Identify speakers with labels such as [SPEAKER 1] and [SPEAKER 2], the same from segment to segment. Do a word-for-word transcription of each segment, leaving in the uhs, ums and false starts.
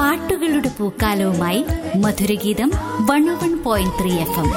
[SPEAKER 1] പാട്ടുകളുടെ പൂക്കാലവുമായി മധുരഗീതം വൺ ഓ one point three F M.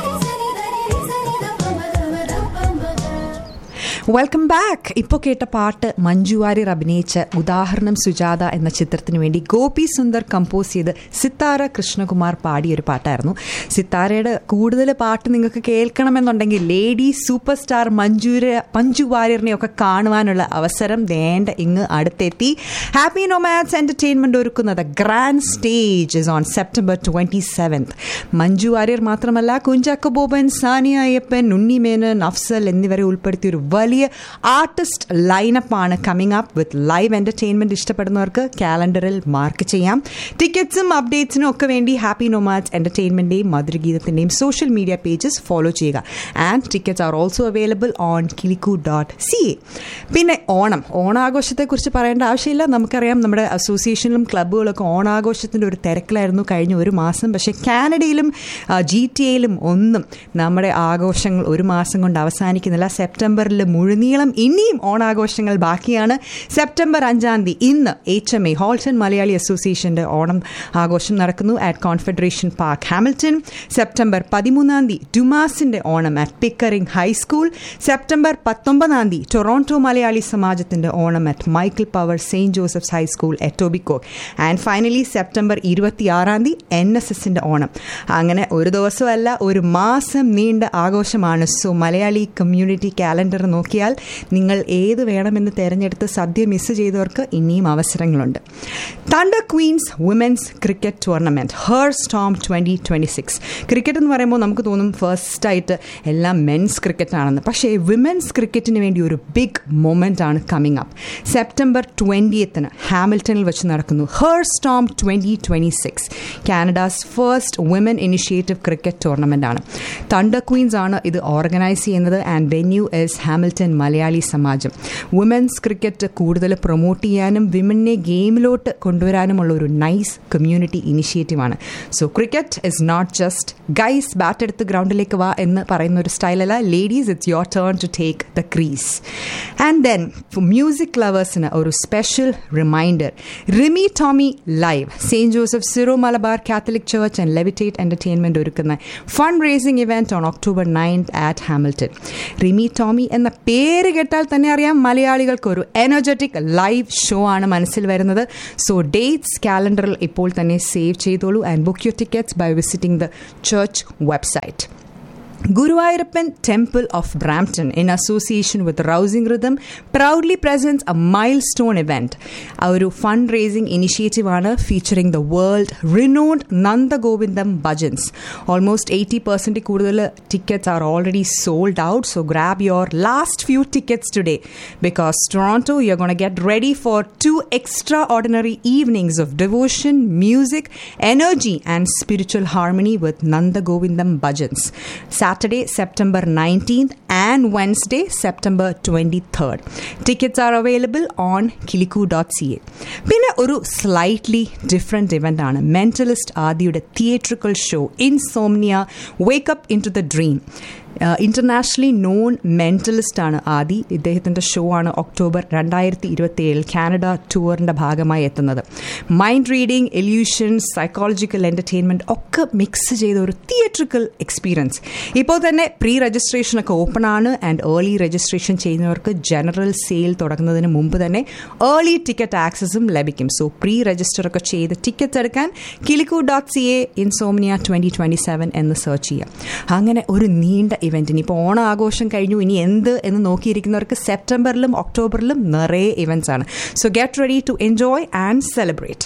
[SPEAKER 2] Welcome back. ഇപ്പോൾ കേട്ട പാട്ട് മഞ്ജു വാര്യർ അഭിനയിച്ച ഉദാഹരണം സുജാത എന്ന ചിത്രത്തിന് വേണ്ടി ഗോപി സുന്ദർ കമ്പോസ് ചെയ്ത് സിത്താര കൃഷ്ണകുമാർ പാടിയൊരു പാട്ടായിരുന്നു. സിത്താരയുടെ കൂടുതൽ പാട്ട് നിങ്ങൾക്ക് കേൾക്കണമെന്നുണ്ടെങ്കിൽ lady super star Manju Manju വാര്യറിനെയൊക്കെ കാണുവാനുള്ള അവസരം വേണ്ട ഇങ്ങ് അടുത്തെത്തി. ഹാപ്പി നൊമാഡ്സ് എന്റർടൈൻമെന്റ് ഒരുക്കുന്നത് grand stage is on September twenty seventh. Manju Warrier മാത്രമല്ല, കുഞ്ചാക്കോ ബോബൻ, സാനിയ അയ്യപ്പൻ, ഉണ്ണി മേനൻ, അഫ്സൽ എന്നിവരെ ഉൾപ്പെടുത്തിയ ഒരു വലിയ artist ലൈനപ്പാണ് coming up with live entertainment. ഇഷ്ടപ്പെടുന്നവർക്ക് കാലണ്ടറിൽ മാർക്ക് ചെയ്യാം. ടിക്കറ്റ്സും അപ്ഡേറ്റ്സിനും ഒക്കെ വേണ്ടി happy nomads എന്റർടൈൻമെന്റിന്റെയും മധുരഗീതത്തിന്റെയും social media pages follow ചെയ്യുക. And tickets are also available on കിലിക്കു dot C A. പിന്നെ ഓണം ഓണാഘോഷത്തെക്കുറിച്ച് പറയേണ്ട ആവശ്യമില്ല. നമുക്കറിയാം, നമ്മുടെ അസോസിയേഷനിലും ക്ലബ്ബുകളൊക്കെ ഓണാഘോഷത്തിൻ്റെ ഒരു തിരക്കിലായിരുന്നു കഴിഞ്ഞ ഒരു മാസം. പക്ഷേ കാനഡയിലും ജി ടി എയിലും ഒന്നും നമ്മുടെ ആഘോഷങ്ങൾ ഒരു മാസം കൊണ്ട് അവസാനിക്കുന്നില്ല. സെപ്റ്റംബറിൽ മുഴുനീളം ഇനിയും ഓണാഘോഷങ്ങൾ ബാക്കിയാണ്. സെപ്റ്റംബർ അഞ്ചാം തീയതി ഇന്ന് എച്ച് എം എ ഹോൾസൺ മലയാളി അസോസിയേഷന്റെ ഓണം ആഘോഷം നടക്കുന്നു at confederation park Hamilton. September പതിമൂന്നാം തീയതി ഡുമാസിന്റെ Onam at Pickering high school. September പത്തൊമ്പതാം തീയതി Toronto Malayali സമാജത്തിന്റെ Onam at Michael power Saint Joseph's high school എറ്റോബിക്കോ. And finally September ഇരുപത്തിയാറാം തീയതി എൻ എസ് എസിന്റെ ഓണം. അങ്ങനെ ഒരു ദിവസമല്ല, ഒരു മാസം നീണ്ട ആഘോഷമാണ്. സോ മലയാളി കമ്മ്യൂണിറ്റി കാലണ്ടർ നോക്കിയാൽ നിങ്ങൾ ഏത് വേണമെന്ന് തിരഞ്ഞെടുത്ത് സദ്യ മിസ് ചെയ്തവർക്ക് ഇനിയും അവസരങ്ങളുണ്ട്. Thunder Queen's women's cricket tournament her Storm twenty twenty six. Cricket എന്ന് പറയുമ്പോൾ നമുക്ക് തോന്നും ഫസ്റ്റ് ആയിട്ട് എല്ലാം മെൻസ് ക്രിക്കറ്റ് ആണെന്ന്. പക്ഷേ വിമൻസ് ക്രിക്കറ്റിന് വേണ്ടി ഒരു ബിഗ് മൊമെന്റ് ആണ് കമ്മിങ് അപ്പ്. സെപ്റ്റംബർ ട്വന്റിയത്തിന് ഹാമിൽട്ടണിൽ വെച്ച് നടക്കുന്നു her Storm twenty twenty six. Canada's first women initiative cricket tournament ആണ്. തണ്ടർ ക്വീൻസ് ആണ് ഇത് ഓർഗനൈസ് ചെയ്യുന്നത്. And venue is Hamilton Malayali Samajam. Women's cricket കൂടുതൽ പ്രൊമോട്ട് ചെയ്യാനും വിമനെ ഗെയിമിലോട്ട് കൊണ്ടുവരാനുമുള്ള ഒരു nice community ഇനിഷ്യേറ്റീവാണ്. So cricket is not just guys bat എടുത്ത് ഗ്രൗണ്ടിലേക്ക് വാ എന്ന് പറയുന്ന ഒരു സ്റ്റൈലല്ല. Ladies, it's your turn to take the crease. And then music ലവേഴ്സിന് ഒരു special reminder. Rimi Tomy live Saint Joseph Syro Malabar Catholic church and levitate entertainment ഒരുക്കുന്ന fund raising event on October ninth at Hamilton. Rimi Tomy എന്ന പേര് കേട്ടാൽ തന്നെ അറിയാം മലയാളികൾക്ക് ഒരു എനർജറ്റിക് ലൈവ് ഷോ ആണ് മനസ്സിൽ വരുന്നത്. സോ ഡേറ്റ്സ് കാലണ്ടറിൽ ഇപ്പോൾ തന്നെ സേവ് ചെയ്തോളൂ and book your tickets by visiting the church website. Guruvayurappan Temple of Brampton, in association with Rousing Rhythm, proudly presents a milestone event. Our fundraising initiative ആണ് featuring the world renowned Nanda Govindam bhajans. Almost eighty percent കൂടുതൽ tickets are already sold out, so grab your last few tickets today because Toronto, you're going to get ready for two extraordinary evenings of devotion, music, energy and spiritual harmony with Nanda Govindam bhajans. Saturday, September nineteenth and Wednesday, September twenty-third. Tickets are available on kilikku dot c a. പിന്നെ ഒരു slightly different event ആണ് mentalist ആദിയുടെ theatrical show insomnia wake up in to the dream. Internationally non mentalist ആണ് ആദി. ഇദ്ദേഹത്തിൻ്റെ show ആണ് October രണ്ടായിരത്തി ഇരുപത്തി ഏഴിൽ കാനഡ ടൂറിൻ്റെ ഭാഗമായി എത്തുന്നത്. മൈൻഡ് റീഡിംഗ്, എല്യൂഷൻസ്, സൈക്കോളജിക്കൽ എൻ്റർടൈൻമെൻറ്റ് ഒക്കെ മിക്സ് ചെയ്ത ഒരു തിയേറ്ററിക്കൽ എക്സ്പീരിയൻസ്. ഇപ്പോൾ തന്നെ പ്രീ രജിസ്ട്രേഷനൊക്കെ ഓപ്പൺ ആണ് ആൻഡ് ഏർലി രജിസ്ട്രേഷൻ ചെയ്യുന്നവർക്ക് ജനറൽ സെയിൽ തുടങ്ങുന്നതിന് മുമ്പ് തന്നെ ഏർലി ടിക്കറ്റ് ആക്സസും ലഭിക്കും. സോ പ്രീ രജിസ്റ്റർ ഒക്കെ ചെയ്ത് ടിക്കറ്റ്സ് എടുക്കാൻ കിലിക്കു dot C A insomnia twenty twenty seven എന്ന് സെർച്ച് ചെയ്യാം. അങ്ങനെ ഒരു നീണ്ട ഇവൻറ്റിന് ഇപ്പോൾ ഓണ ആഘോഷം കഴിഞ്ഞു, ഇനി എന്ത് എന്ന് നോക്കിയിരിക്കുന്നവർക്ക് സെപ്റ്റംബറിലും ഒക്ടോബറിലും നിറയെ ഇവൻറ്റ്സ് ആണ്. So get ready to enjoy and celebrate.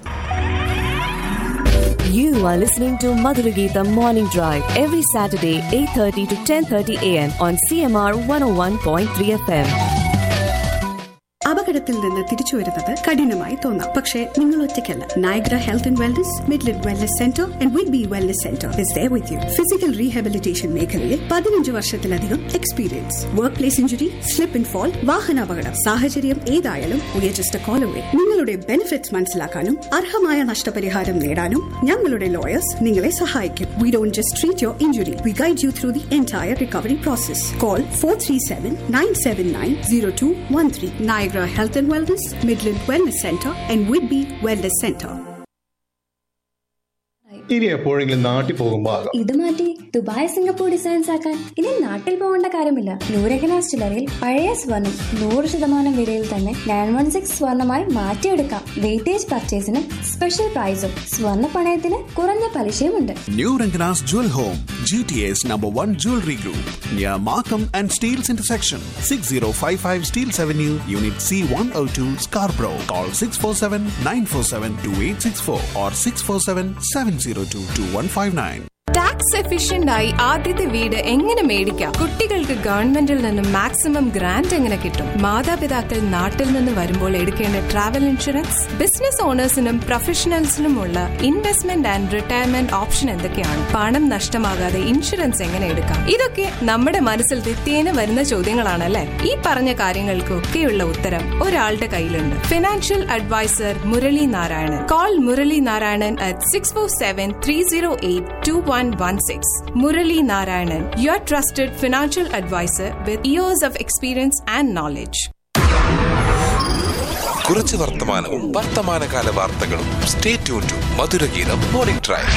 [SPEAKER 3] You are listening to Madhuragita Morning Drive every Saturday eight thirty to ten thirty a m on C M R one oh one point three F M.
[SPEAKER 4] അപകടത്തിൽ നിന്ന് തിരിച്ചു വരുന്നത് കഠിനമായി തോന്നാം, പക്ഷേ നിങ്ങൾ ഒറ്റയ്ക്കല്ല. Niagara health and wellness, Midland wellness centre and Whidbey wellness centre is there with you. Physical rehabilitation മേഖലയിൽ പതിനഞ്ച് വർഷത്തിലധികം experience. Work place injury, slip and fall, വാഹനാപകടം, സാഹചര്യം ഏതായാലും we are just a call away. നിങ്ങളുടെ ബെനിഫിറ്റ്സ് മനസ്സിലാക്കാനും അർഹമായ നഷ്ടപരിഹാരം നേടാനും ഞങ്ങളുടെ ലോയേഴ്സ് നിങ്ങളെ സഹായിക്കും. We don't just treat your injury, we guide you through the entire recovery process. Call four three seven nine seven nine zero two one three. Niagara Health and Wellness, Midland Wellness Center and Whitby Wellness Center.
[SPEAKER 5] ഇനി എപ്പോഴെങ്കിലും നാട്ടിൽ പോകുമ്പോ
[SPEAKER 6] ഇത് മാറ്റി Dubai Singapore designs ആക്കാൻ ഇനി നാട്ടിൽ പോകേണ്ട കാര്യമില്ല. നൂരകന ജ്വല്ലറിയിൽ പഴയ സ്വർണം നൂറ് ശതമാനം വിലയിൽ തന്നെ നയൻ വൺ സിക്സ് സ്വർണമായി മാറ്റിയെടുക്കാം. വെയിറ്റേജ് പർച്ചേസിന് സ്പെഷ്യൽ പ്രൈസും സ്വർണ്ണ പണയത്തിന് കുറഞ്ഞ പലിശയുമുണ്ട്.
[SPEAKER 7] New Rangana's Jewel Home, G T A's number one jewelry group, near Markham and Steeles intersection, sixty fifty-five Steeles Avenue, Unit C one oh two, Scarborough. Call six four seven nine four seven two eight six four or six four seven seven zero two two one five nine.
[SPEAKER 8] Tax efficient ആയി ആദ്യത്തെ വീട് എങ്ങനെ മേടിക്കാം? കുട്ടികൾക്ക് ഗവൺമെന്റിൽ നിന്നും maximum grant എങ്ങനെ കിട്ടും? മാതാപിതാക്കൾ നാട്ടിൽ നിന്ന് വരുമ്പോൾ എടുക്കേണ്ട travel insurance, business ഓണേഴ്സിനും പ്രൊഫഷണൽസിനുമുള്ള investment and retirement option എന്തൊക്കെയാണ്? പണം നഷ്ടമാകാതെ ഇൻഷുറൻസ് എങ്ങനെ എടുക്കാം? ഇതൊക്കെ നമ്മുടെ മനസ്സിൽ നിത്യേന വരുന്ന ചോദ്യങ്ങളാണല്ലേ? ഈ പറഞ്ഞ കാര്യങ്ങൾക്കൊക്കെയുള്ള ഉത്തരം ഒരാളുടെ കയ്യിലുണ്ട്. Financial adviser Murali Narayanan. Call Murali Narayanan at six four seven three zero eight to one one six. Murali Narayanan, your trusted financial advisor with years of experience and knowledge.
[SPEAKER 9] കുറച്ച് വർത്തമാനവും വർത്തമാനകാല വാർത്തകളും. Stay tune to മധുരഗീതം morning drive.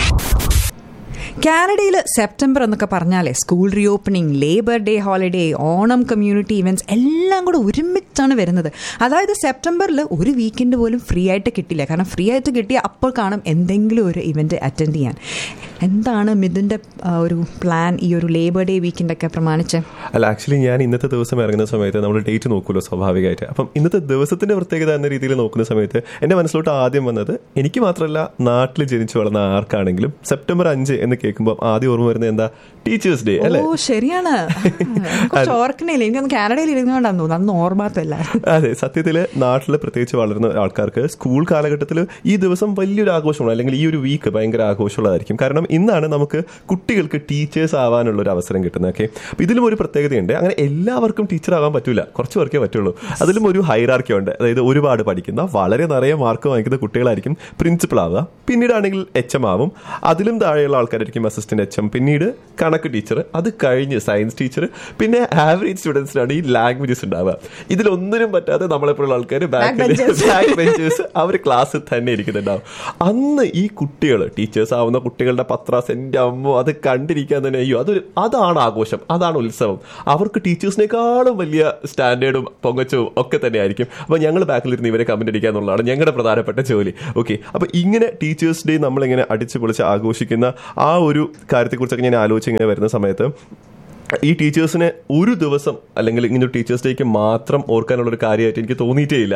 [SPEAKER 2] കാനഡയിൽ September എന്നൊക്കെ പറഞ്ഞാലേ school re opening, labour day holiday, Onam community events എല്ലാം കൂടെ ഒരുമിച്ചാണ് വരുന്നത്. അതായത് സെപ്റ്റംബറിൽ ഒരു വീക്കെൻഡ് പോലും ഫ്രീ ആയിട്ട് കിട്ടില്ല. കാരണം ഫ്രീ ആയിട്ട് കിട്ടിയ അപ്പോൾ കാണും എന്തെങ്കിലും ഒരു ഇവൻറ്റ് അറ്റൻഡ് ചെയ്യാൻ. എന്താണ് മിഥുൻ്റെ ഒരു പ്ലാൻ ഈ ഒരു ലേബർ ഡേ വീക്കെൻഡൊക്കെ പ്രമാണിച്ച്?
[SPEAKER 10] അല്ല, ആക്ച്വലി ഞാൻ ഇന്നത്തെ ദിവസം ഇറങ്ങുന്ന സമയത്ത് നമ്മൾ ഡേറ്റ് നോക്കുമല്ലോ സ്വാഭാവികമായിട്ട്. അപ്പം ഇന്നത്തെ ദിവസത്തിൻ്റെ പ്രത്യേകത എന്ന രീതിയിൽ നോക്കുന്ന സമയത്ത് എൻ്റെ മനസ്സിലോട്ട് ആദ്യം വന്നത്, എനിക്ക് മാത്രമല്ല നാട്ടിൽ ജനിച്ചു വളർന്ന ആർക്കാണെങ്കിലും സെപ്റ്റംബർ അഞ്ച് എന്ന് കേൾക്കുമ്പോൾ ആദ്യം ഓർമ്മ വരുന്നത് എന്താ? ടീച്ചേഴ്സ് ഡേ അല്ലേ?
[SPEAKER 2] ഓ ശരിയാണ്, ഓർക്കണില്ല. എനിക്കൊന്ന് കാനഡയിൽ ഇരുന്നുകൊണ്ടാന്ന് തോന്നുന്നു, അന്ന് ഓർമ്മത്തല്ല.
[SPEAKER 10] അതെ, സത്യത്തിൽ നാട്ടിൽ പ്രത്യേകിച്ച് വളർന്ന ആൾക്കാർക്ക് സ്കൂൾ കാലഘട്ടത്തിൽ ഈ ദിവസം വലിയൊരു ആഘോഷമാണ്, അല്ലെങ്കിൽ ഈ ഒരു വീക്ക് ഭയങ്കര ആഘോഷമുള്ളതായിരിക്കും. കാരണം ഇന്നാണ് നമുക്ക് കുട്ടികൾക്ക് ടീച്ചേഴ്സ് ആവാനുള്ള ഒരു അവസരം കിട്ടുന്നത്. ഓക്കെ, അപ്പോൾ ഇതിലും ഒരു പ്രത്യേകതയുണ്ട്. അങ്ങനെ എല്ലാവർക്കും ടീച്ചർ ആവാൻ പറ്റില്ല, കുറച്ച് പേർക്കേ പറ്റുള്ളൂ. അതിലും ഒരു ഹൈറാർക്കി ഉണ്ട്. അതായത് ഒരുപാട് പഠിക്കുന്ന വളരെ നിറയെ മാർക്ക് വാങ്ങിക്കുന്ന കുട്ടികളായിരിക്കും പ്രിൻസിപ്പൾ ആവുക. പിന്നീടാണെങ്കിൽ എച്ച് എം ആവും. അതിലും താഴെയുള്ള ആൾക്കാരായിരിക്കും അസിസ്റ്റന്റ് എച്ച് എം, പിന്നീട് കണക്ക് ടീച്ചർ, അത് കഴിഞ്ഞ് സയൻസ് ടീച്ചർ, പിന്നെ ആവറേജ് സ്റ്റുഡൻസിനാണ് ഈ ലാംഗ്വേജസ് ഉണ്ടാവുക. ഇതിലൊന്നിനും പറ്റാതെ നമ്മളെപ്പോഴുള്ള ആൾക്കാർ ബാക്ക് ബെഞ്ചേഴ്സ് അവർ ക്ലാസ്സിൽ തന്നെ ഇരിക്കുന്നുണ്ടാവും. അന്ന് ഈ കുട്ടികൾ ടീച്ചേഴ്സ് ആവുന്ന കുട്ടികളുടെ പത്രാസ്, എൻ്റെ അമ്മോ, അത് കണ്ടിരിക്കാൻ തന്നെ അയ്യോ, അതൊരു അതാണ് ആഘോഷം, അതാണ് ഉത്സവം. അവർക്ക് ടീച്ചേഴ്സിനേക്കാളും വലിയ സ്റ്റാൻഡേർഡും പൊങ്ങച്ചവും ഒക്കെ തന്നെ ആയിരിക്കും. അപ്പോൾ ഞങ്ങൾ ബാക്കിലിരുന്ന് ഇവരെ കമന്റ് അടിക്കുക എന്നുള്ളതാണ് ഞങ്ങളുടെ പ്രധാനപ്പെട്ട ജോലി. ഓക്കെ, അപ്പോൾ ഇങ്ങനെ ടീച്ചേഴ്സ് ഡേ നമ്മളിങ്ങനെ അടിച്ചു പൊളിച്ച് ആഘോഷിക്കുന്ന ആ ഒരു കാര്യത്തെക്കുറിച്ചൊക്കെ ഞാൻ ആലോചിച്ച് ഇങ്ങനെ വരുന്ന സമയത്ത് ഈ ടീച്ചേഴ്സിനെ ഒരു ദിവസം അല്ലെങ്കിൽ ഇങ്ങനെ ടീച്ചേഴ്സ് ഡേക്ക് മാത്രം ഓർക്കാനുള്ള ഒരു കാര്യമായിട്ട് എനിക്ക് തോന്നിയിട്ടേ ഇല്ല.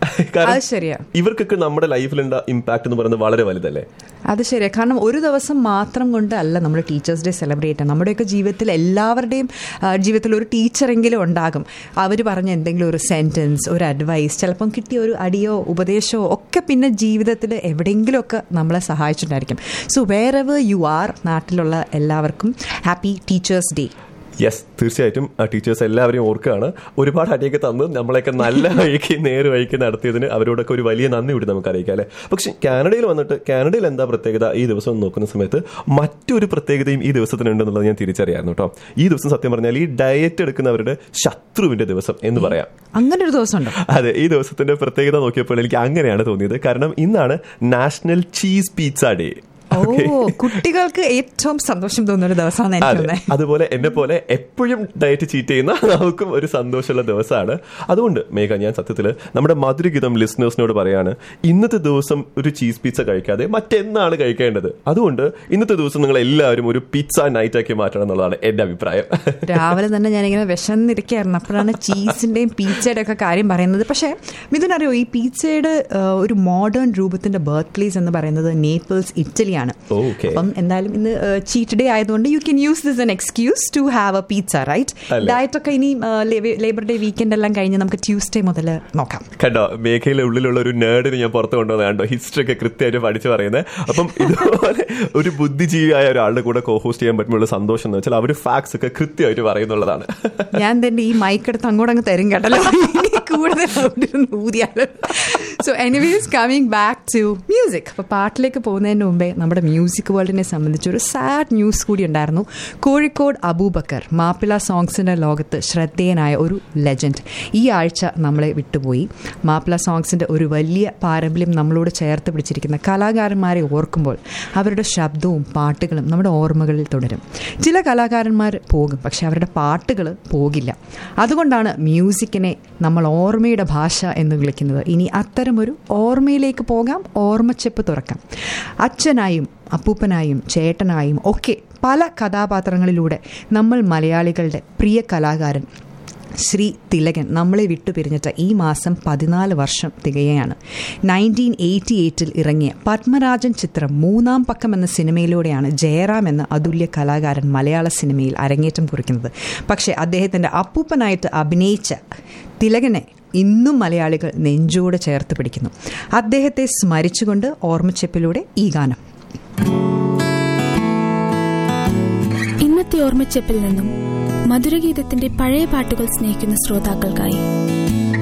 [SPEAKER 10] കാരണം ഇവർക്കൊക്കെ നമ്മുടെ ലൈഫിലുള്ള ഇമ്പാക്ട് എന്ന് പറയുന്നത് വളരെ വലുതല്ലേ?
[SPEAKER 2] അത് ശരിയാണ്. കാരണം ഒരു ദിവസം മാത്രം കൊണ്ട് അല്ല നമ്മൾ ടീച്ചേഴ്സ് ഡേ സെലിബ്രേറ്റ് ചെയ്യാം. നമ്മുടെയൊക്കെ ജീവിതത്തിൽ എല്ലാവരുടെയും ജീവിതത്തിൽ ഒരു ടീച്ചറെങ്കിലും ഉണ്ടാകും. അവർ പറഞ്ഞ എന്തെങ്കിലും ഒരു സെൻറ്റൻസ്, ഒരു അഡ്വൈസ്, ചിലപ്പം കിട്ടിയ ഒരു അടിയോ ഉപദേശമോ ഒക്കെ പിന്നെ ജീവിതത്തിൽ എവിടെയെങ്കിലുമൊക്കെ നമ്മളെ സഹായിച്ചിട്ടുണ്ടായിരിക്കും. So where ever you are, നാട്ടിലുള്ള എല്ലാവർക്കും ഹാപ്പി ടീച്ചേഴ്സ് ഡേ.
[SPEAKER 10] യെസ്, തീർച്ചയായിട്ടും ടീച്ചേഴ്സ് എല്ലാവരെയും ഓർക്കുകയാണ്. ഒരുപാട് അടിയൊക്കെ തന്ന് നമ്മളെയൊക്കെ നല്ല വഴിക്ക് നേര് വഴിക്ക് നടത്തിയതിന് അവരോടൊക്കെ ഒരു വലിയ നന്ദി കൂടി നമുക്ക് അറിയിക്കാം അല്ലേ? പക്ഷേ കാനഡയിൽ വന്നിട്ട് കാനഡയിൽ എന്താ പ്രത്യേകത ഈ ദിവസം നോക്കുന്ന സമയത്ത് മറ്റൊരു പ്രത്യേകതയും ഈ ദിവസത്തിനുണ്ടെന്നുള്ളത് ഞാൻ തിരിച്ചറിയായിരുന്നു കേട്ടോ. ഈ ദിവസം സത്യം പറഞ്ഞാൽ ഈ ഡയറ്റ് എടുക്കുന്നവരുടെ ശത്രുവിന്റെ ദിവസം എന്ന് പറയാം.
[SPEAKER 2] അങ്ങനെ ഒരു ദിവസം ഉണ്ടോ?
[SPEAKER 10] അതെ, ഈ ദിവസത്തിന്റെ പ്രത്യേകത നോക്കിയപ്പോൾ എനിക്ക് അങ്ങനെയാണ് തോന്നിയത്. കാരണം ഇന്നാണ് നാഷണൽ ചീസ് പിസ്സ ഡേ.
[SPEAKER 2] ഓ, കുട്ടികൾക്ക് ഏറ്റവും സന്തോഷം തോന്നുന്ന ഒരു ദിവസമാണ് എനിക്ക് തോന്നുന്നത്.
[SPEAKER 10] അതുപോലെ എന്നെ പോലെ എപ്പോഴും ഡയറ്റ് ചീറ്റ് ചെയ്യുന്ന നമുക്കും ഒരു സന്തോഷമുള്ള ദിവസമാണ്. അതുകൊണ്ട് മേഘ, ഞാൻ സത്യത്തിൽ നമ്മുടെ മധുരഗീതം ലിസണേഴ്സിനോട് പറയാണ്, ഇന്നത്തെ ദിവസം ഒരു ചീസ് പിസ്സ കഴിക്കാതെ മറ്റെന്നാണ് കഴിക്കേണ്ടത്. അതുകൊണ്ട് ഇന്നത്തെ ദിവസം നിങ്ങൾ എല്ലാവരും ഒരു പിസ്സ നൈറ്റ് ആക്കി മാറ്റണം എന്നുള്ളതാണ് എന്റെ അഭിപ്രായം.
[SPEAKER 2] രാവിലെ തന്നെ ഞാനിങ്ങനെ വിശന്നിരിക്കുകയായിരുന്നു, അപ്പോഴാണ് ചീസിന്റെയും പിസ്സയുടെ ഒക്കെ കാര്യം പറയുന്നത്. പക്ഷേ മിഥുനറിയോ, ഈ പിസ്സയുടെ ഒരു മോഡേൺ രൂപത്തിന്റെ ബർത്ത് പ്ലേസ് എന്ന് പറയുന്നത് നേപ്പിൾസ്, ഇറ്റലിയാണ്. അപ്പം എന്തായാലും ഇന്ന് ചീറ്റ് ഡേ ആയതുകൊണ്ട് you can use this N excuse to have A pizza, right? Diet ഒക്കെ ഇനി ലേബർ ഡേ വീക്കെൻഡ് എല്ലാം കഴിഞ്ഞ് നമുക്ക് ട്യൂസ്ഡേ മുതൽ നോക്കാം.
[SPEAKER 10] കണ്ടോ, മേഖലയിലെ ഉള്ളിലുള്ള ഒരു നേടിന് ഞാൻ പുറത്ത് കൊണ്ടുവന്നത് കണ്ടോ, ഹിസ്റ്ററി ഒക്കെ കൃത്യമായിട്ട് പഠിച്ചു പറയുന്നത്. അപ്പം ഇതുപോലെ ഒരു ബുദ്ധിജീവിയായ ഒരാളുടെ കൂടെ കോഹോസ്റ്റ് ചെയ്യാൻ പറ്റുമ്പോൾ സന്തോഷം എന്ന് വെച്ചാൽ അവർ ഫാക്ട്സ് ഒക്കെ കൃത്യമായിട്ട് പറയുന്നുള്ളതാണ്.
[SPEAKER 2] ഞാൻ തന്നെ ഈ മൈക്ക് എടുത്ത് അങ്ങോട്ട് അങ്ങ് തരും കേട്ടല്ലോ, കൂടുതൽ ഊതിയാലോ. So anyways coming back to music. അപ്പോൾ പാട്ടിലേക്ക് പോകുന്നതിന് മുമ്പേ നമ്മുടെ മ്യൂസിക് വേൾഡിനെ സംബന്ധിച്ച് ഒരു സാഡ് ന്യൂസ് കൂടി ഉണ്ടായിരുന്നു. കോഴിക്കോട് അബൂബക്കർ മാപ്പിള സോങ്സിൻ്റെ ലോകത്ത് ശ്രദ്ധേയനായ ഒരു ലെജൻഡ് ഈ ആഴ്ച നമ്മളെ വിട്ടുപോയി. മാപ്പിള സോങ്സിൻ്റെ ഒരു വലിയ പാരമ്പര്യം നമ്മളോട് ചേർത്ത് പിടിച്ചിരിക്കുന്ന കലാകാരന്മാരെ ഓർക്കുമ്പോൾ അവരുടെ ശബ്ദവും പാട്ടുകളും നമ്മുടെ ഓർമ്മകളിൽ തുടരും. ചില കലാകാരന്മാർ പോകും, പക്ഷെ അവരുടെ പാട്ടുകൾ പോകില്ല. അതുകൊണ്ടാണ് മ്യൂസിക്കിനെ നമ്മൾ ഓർമ്മയുടെ ഭാഷ എന്ന് വിളിക്കുന്നത്. ഇനി അത്തരമൊരു ഓർമ്മയിലേക്ക് പോകാം, ഓർമ്മച്ചെപ്പ് തുറക്കാം. അച്ഛനായും അപ്പൂപ്പനായും ചേട്ടനായും ഒക്കെ പല കഥാപാത്രങ്ങളിലൂടെ നമ്മൾ മലയാളികളുടെ പ്രിയ കലാകാരൻ ശ്രീ തിലകൻ നമ്മളെ വിട്ടുപിരിഞ്ഞിട്ട് ഈ മാസം പതിനാല് വർഷം തികയാണ്. നയൻറ്റീൻ എയ്റ്റി എയ്റ്റിൽ ഇറങ്ങിയ പത്മരാജൻ ചിത്രം മൂന്നാം പക്കം എന്ന സിനിമയിലൂടെയാണ് ജയറാം എന്ന അതുല്യ കലാകാരൻ മലയാള സിനിമയിൽ അരങ്ങേറ്റം കുറിക്കുന്നത്. പക്ഷേ അദ്ദേഹത്തിൻ്റെ അപ്പൂപ്പനായിട്ട് അഭിനയിച്ച തിലകനെ ഇന്നും മലയാളികൾ നെഞ്ചോട് ചേർത്ത് പിടിക്കുന്നു. അദ്ദേഹത്തെ സ്മരിച്ചുകൊണ്ട് ഓർമ്മച്ചെപ്പിലൂടെ ഈ ഗാനം.
[SPEAKER 11] ഇന്നത്തെ ഓർമ്മച്ചെപ്പിൽ നിന്നും മധുരഗീതത്തിന്റെ പഴയ പാട്ടുകൾ സ്നേഹിക്കുന്ന ശ്രോതാക്കൾക്കായി